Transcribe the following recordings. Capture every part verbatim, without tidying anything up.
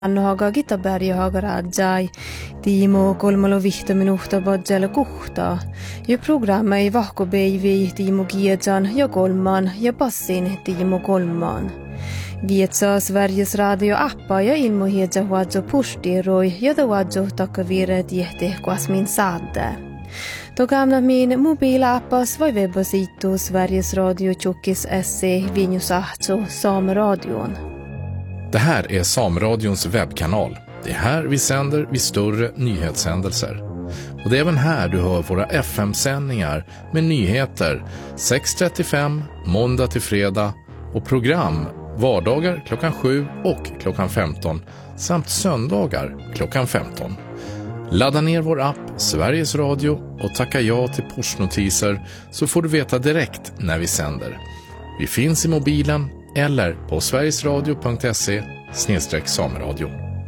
Annohaga Gitaberja Hagaradzai, Timo kolmalo vihta minuhta badjala kuhta. Ja programma ei vahko beivi Timo Giedjan ja kolman ja passin Timo kolman. Vietsa Sveriges radio appa ja ilmo hiedja huadjo pustiroi ja da huadjo takavire tiehti kuasmin saadde. Togamna min mobilappas vai webbasitu Sveriges Radio Tjockis S C Vinjusahto Sameradion. Det här är Sameradions webbkanal. Det är här vi sänder vid större nyhetshändelser. Och det är även här du hör våra F M-sändningar med nyheter sex trettiofem måndag till fredag och program vardagar klockan sju och klockan femton samt söndagar klockan femton. Ladda ner vår app Sveriges Radio och tacka ja till pushnotiser så får du veta direkt när vi sänder. Vi finns i mobilen eller på sverigesradio punkt se snedstreck sameradio.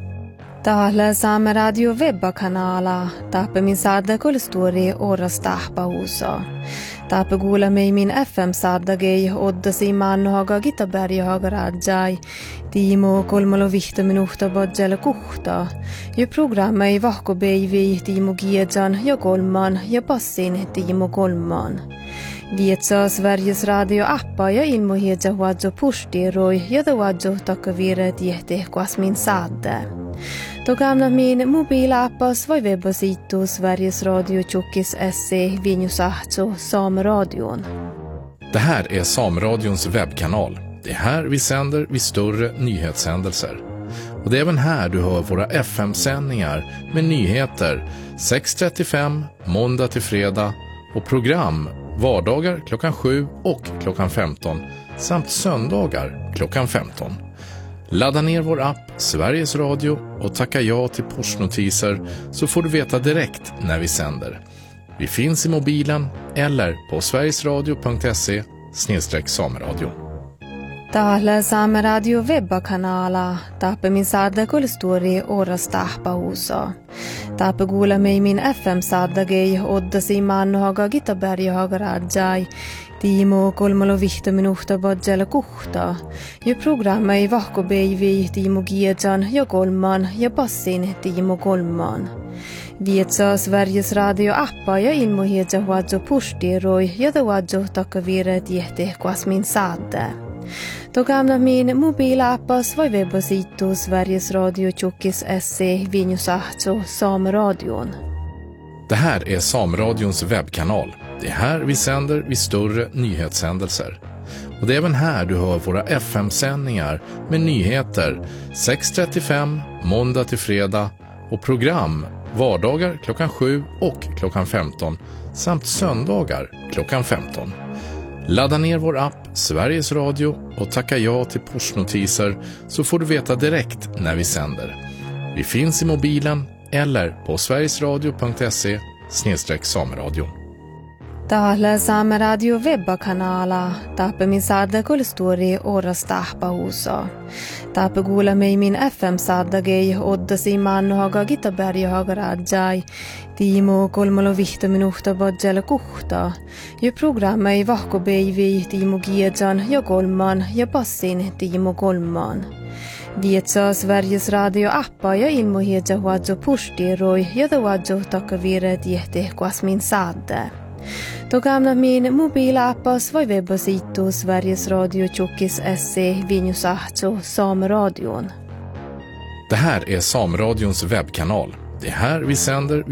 Täällä Saameradio webbakanala tappe min saada kolstori oras tahpa usa. Tappe kuule mei min F M-saadagei oddasi Mannohaga Gitaberja Hagaradzai, Timo kolmalo vihta minuhta badjala kuhta. Ja programma ei vahko beivi Timo Giedjan ja kolman ja passin Timo kolman. Vietsa Sveriges radio appa ja ilmo hiedja huadjo pustiroi ja da huadjo takavire tiehti kuasmin saadde. Togamna min mobilappas vai webbasitu Sveriges Radio Tjockis S C Vinjusahto Sameradion. Det här är Sameradions webbkanal. Det är här vi sänder vid större nyhetshändelser. Och det är även här du hör våra F M-sändningar med nyheter sex trettiofem måndag till fredag och program vardagar klockan sju och klockan femton samt söndagar klockan femton. Ladda ner vår app Sveriges Radio och tacka ja till pushnotiser så får du veta direkt när vi sänder. Vi finns i mobilen eller på sverigesradio punkt se snedstreck sameradio. Täällä Saameradio webbakanala tappe min saada kolstori oras tahpa usa. Tappe kuule mei min F M-saadagei oddasi Mannohaga Gitaberja Hagaradzai, Timo kolmalo vihta minuhta badjala kuhta. Ja programma ei vahko beivi Timo Giedjan ja kolman ja passin Timo kolman. Vietsa Sveriges radio appa ja ilmo hiedja huadjo pustiroi ja da huadjo takavire tiehti kuasmin saadde. Togamna min mobilappas vai webbasitu Sveriges Radio Tjockis S C Vinjusahto Sameradion. Det här är Sameradions webbkanal. Det är här vi sänder vid större nyhetshändelser. Och det är även här du hör våra F M-sändningar med nyheter sex trettiofem måndag till fredag och program vardagar klockan sju och klockan femton samt söndagar klockan femton. Ladda ner vår app Sveriges Radio och tacka ja till pushnotiser så får du veta direkt när vi sänder. Vi finns i mobilen eller på sverigesradio punkt se snedstreck sameradio. Täällä Saameradio webbakanala tappe min saada kolstori oras tahpa usa. Tappe kuule mei min F M-saadagei oddasi Mannohaga Gitaberja Hagaradzai, Timo kolmalo vihta minuhta badjala kuhta. Ja programma ei vahko beivi Timo Giedjan ja kolman ja passin Timo kolman. Vietsa Sveriges radio appa ja ilmo hiedja huadjo pustiroi ja da huadjo takavire tiehti kuasmin saadde. Togamna min mobilappas vai webbasitu Sveriges Radio Tjockis S C Vinjusahto Sameradion. Det här är Sameradions webbkanal. Det är här vi sänder